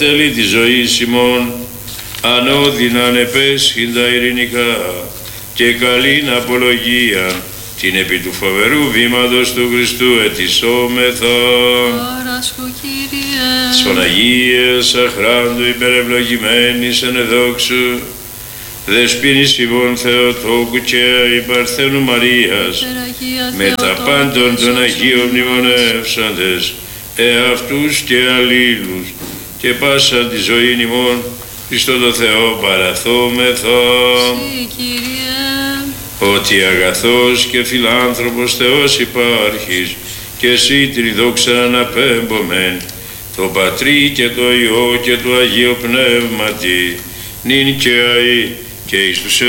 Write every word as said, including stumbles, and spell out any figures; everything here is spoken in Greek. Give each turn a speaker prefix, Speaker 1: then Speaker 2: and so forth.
Speaker 1: Θέλει τη ζωή ημών, ανώδυνα ανεπέσχυντα ειρηνικά και καλήν απολογία, την επί του φοβερού βήματος του Χριστού ετισόμεθα.
Speaker 2: Παράσχω, Κύριε.
Speaker 1: Της Παναγίας αχράντου υπερευλογημένης εν εδόξου, δεσποίνης ημών Θεοτόκου και η Παρθένου Μαρίας, με τα πάντων των Αγίων μνημονεύσαντες, εαυτούς και αλλήλους, και πάσα τη ζωή ημών, Χριστό το Θεό παραθόμεθα.
Speaker 2: Συ, Κύριε.
Speaker 1: Ότι αγαθός και φιλάνθρωπος Θεός υπάρχεις, και εσύ την δόξα αναπέμπομεν, το Πατρί και το Υιό και το Αγίο Πνεύματι, νυν και αεί και εις τους